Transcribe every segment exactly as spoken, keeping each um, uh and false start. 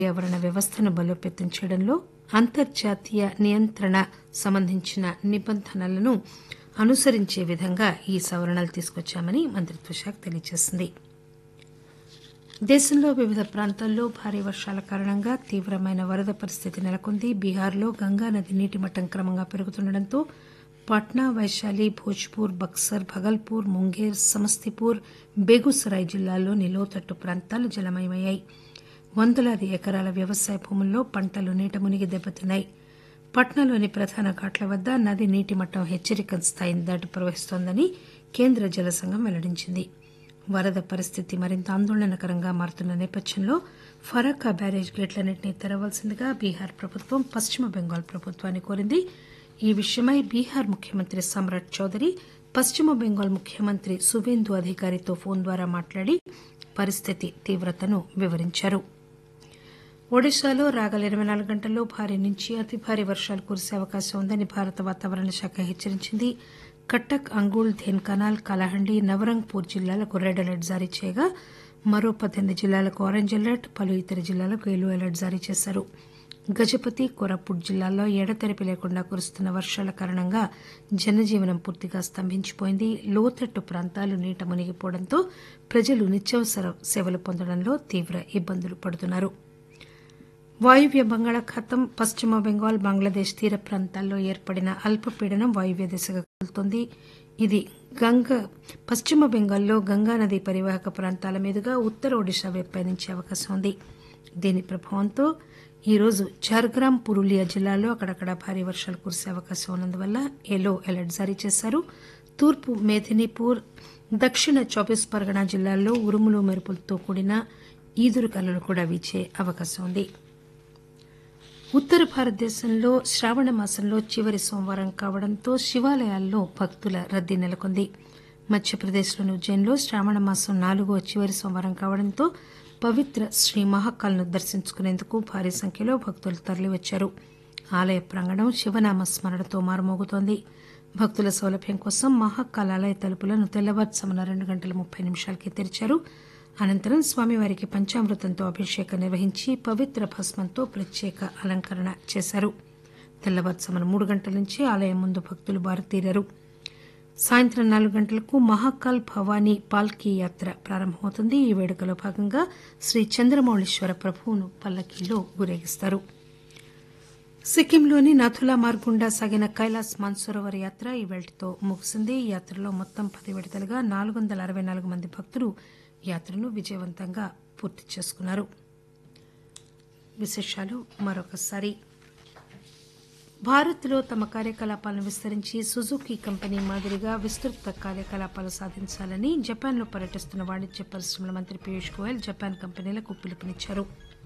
పర్యావరణ వ్యవస్థను బలోపేతం చేయడంలో అంతర్జాతీయ నియంత్రణ సంబంధించిన నిబంధనలను అనుసరించే విధంగా ఈ సవరణలు తీసుకొచ్చామని మంత్రిత్వ శాఖ తెలియజేసింది. దేశంలో వివిధ ప్రాంతాల్లో భారీ వర్షాల కారణంగా తీవ్రమైన వరద పరిస్థితి నెలకొంది. బీహార్లో గంగానది నీటిమట్టం క్రమంగా పెరుగుతుండటంతో పాట్నా, వైశాలి, భోజ్పూర్, బక్సర్, భగల్పూర్, ముంగేర్, సమస్తీపూర్, బేగూసరాయ్ జిల్లాల్లోని లోతట్టు ప్రాంతాలు జలమయమయ్యాయి. వందలాది ఎకరాల వ్యవసాయ భూముల్లో పంటలు నీట మునిగి దెబ్బతిన్నాయి. పట్నాలోని ప్రధాన ఘాట్ల వద్ద నది నీటి మట్టం హెచ్చరిక స్థాయిని దాటి ప్రవహిస్తోందని కేంద్ర జలసంఘం వెల్లడించింది. వరద పరిస్థితి మరింత ఆందోళనకరంగా మారుతున్న నేపథ్యంలో ఫరక్కా బ్యారేజ్ గేట్లన్నింటినీ తెరవాల్సిందిగా బీహార్ ప్రభుత్వం పశ్చిమ బెంగాల్ ప్రభుత్వాన్ని కోరింది. ఈ విషయమై బీహార్ ముఖ్యమంత్రి సమ్రాట్ చౌదరి పశ్చిమ బెంగాల్ ముఖ్యమంత్రి సువేందు అధికారితో ఫోన్ ద్వారా మాట్లాడి పరిస్థితి తీవ్రతను వివరించారు. ఒడిశాలో రాగల ఇరవై నాలుగు గంటల్లో భారీ నుంచి అతి భారీ వర్షాలు కురిసే అవకాశం ఉందని భారత వాతావరణ శాఖ హెచ్చరించింది. కట్టక్, అంగుల్, ధేన్కనాల్, కలహండి, నవరంగ్పూర్ జిల్లాలకు రెడ్ అలర్ట్ జారీ చేయగా మరో పద్దెనిమిది జిల్లాలకు ఆరెంజ్ అలర్ట్, పలు ఇతర జిల్లాలకు ఎల్లో అలర్ట్ జారీ చేశారు. గజపతి, కోరాపుట్ జిల్లాల్లో ఎడతెరిపి లేకుండా కురుస్తున్న వర్షాల కారణంగా జనజీవనం పూర్తిగా స్తంభించిపోయింది. లోతట్టు ప్రాంతాలు నీట మునిగిపోవడంతో ప్రజలు నిత్యావసర సేవలు పొందడంలో తీవ్ర ఇబ్బందులు పడుతున్నారు. వాయువ్య బంగాళాఖాతం, పశ్చిమ బెంగాల్, బంగ్లాదేశ్ తీర ప్రాంతాల్లో ఏర్పడిన అల్పపీడనం వాయువ్య దిశగా కదులుతోంది. ఇది గంగా పశ్చిమ బెంగాల్లో గంగానది పరివాహక ప్రాంతాల మీదుగా ఉత్తర ఒడిశా వైపు పయనించే అవకాశం ఉంది. దీని ప్రభావంతో ఈరోజు ఝార్గ్రామ్, పురూలియా జిల్లాల్లో అక్కడక్కడ భారీ వర్షాలు కురిసే అవకాశం ఉన్నందువల్ల ఎల్లో అలర్ట్ జారీ చేశారు. తూర్పు మేదినీపూర్, దక్షిణ చౌబీస్ పరగనా జిల్లాల్లో ఉరుములు మెరుపులతో కూడిన ఈదురుగాలులు కూడా వీచే అవకాశం ఉంది. ఉత్తర భారతదేశంలో శ్రావణ మాసంలో చివరి సోమవారం కావడంతో శివాలయాల్లో భక్తుల రద్దీ నెలకొంది. మధ్యప్రదేశ్లోని ఉజ్జయిన్లో శ్రావణ మాసం నాలుగో చివరి సోమవారం కావడంతో పవిత్ర శ్రీ మహాకాల్ను దర్శించుకునేందుకు భారీ సంఖ్యలో భక్తులు తరలివచ్చారు. ఆలయ ప్రాంగణం శివనామ స్మరణతో మారుమోగుతోంది. భక్తుల సౌలభ్యం కోసం మహాకాల్ ఆలయ తలుపులను తెల్లవారుజామున రెండు గంటల ముప్పై నిమిషాలకే తెరిచారు. అనంతరం స్వామివారికి పంచామృతంతో అభిషేకం నిర్వహించి పవిత్ర భస్మంతో ప్రత్యేక అలంకరణ చేశారు. తెల్లవారుజామున మూడు గంటల నుంచి ఆలయం ముందు భక్తులు బారుతీరారు. సాయంత్రం నాలుగు గంటలకు మహాకాల్ భవానీ పాల్కీ యాత్ర ప్రారంభమవుతుంది. ఈ వేడుకలో భాగంగా శ్రీ చంద్రమౌళీశ్వర ప్రభువును పల్లకీలో ఊరేగిస్తారు. సిక్కింలోని నథులా మార్గ్ గుండా సాగిన కైలాస్ మాన్సరోవర్ యాత్ర ఈ వేళతో ముగిసింది. ఈ యాత్రలో మొత్తం పది విడతలుగా నాలుగు వందల అరవై నాలుగు మంది భక్తులు యాత్రను విజయవంతంగా పూర్తి చేసుకున్నారు. విశేషాలు మరొకసారి. భారత్లో తమ కార్యకలాపాలను విస్తరించి సుజుకీ కంపెనీ మాదిరిగా విస్తృత కార్యకలాపాలు సాధించాలని జపాన్లో పర్యటిస్తున్న వాణిజ్య పరిశ్రమల మంత్రి పీయూష్ గోయల్ జపాన్ కంపెనీలకు పిలుపునిచ్చారు.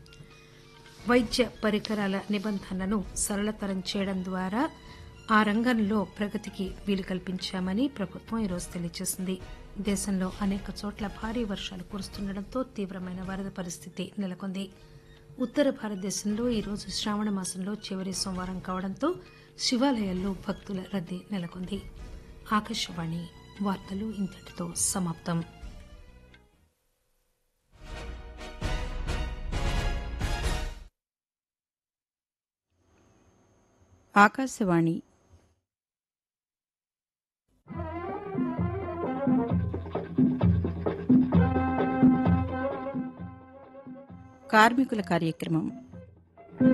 వైద్య పరికరాల నిబంధనలను సరళతరం చేయడం ద్వారా ఆ రంగంలో ప్రగతికి వీలు కల్పించామని ప్రభుత్వం ఈరోజు తెలియజేసింది. దేశంలో అనేక చోట్ల భారీ వర్షాలు కురుస్తుండటంతో తీవ్రమైన వరద పరిస్థితి నెలకొంది. ఉత్తర భారతదేశంలో ఈరోజు శ్రావణ మాసంలో చివరి సోమవారం కావడంతో శివాలయాల్లో భక్తుల రద్దీ నెలకొంది. ఆకాశవాణి వార్తలు ఇంతటితో సమాప్తం. ఆకాశవాణి కార్మికుల కార్యక్రమం